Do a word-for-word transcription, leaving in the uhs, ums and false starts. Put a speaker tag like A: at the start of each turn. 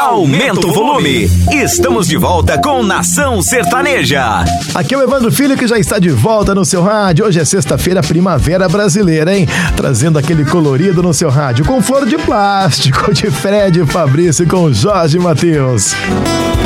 A: aumenta o volume. Estamos de volta com Nação Sertaneja.
B: Aqui é o Evandro Filho, que já está de volta no seu rádio. Hoje é sexta-feira, primavera brasileira, hein? Trazendo aquele colorido no seu rádio com flor de plástico de Fred Fabrício com Jorge Mateus.